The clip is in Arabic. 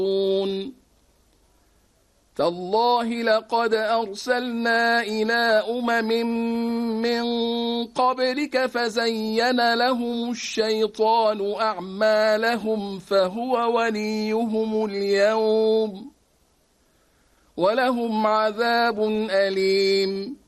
تالله لقد أرسلنا إلى من قبلك فزين لهم الشيطان أعمالهم فهو وليهم اليوم ولهم عذاب أليم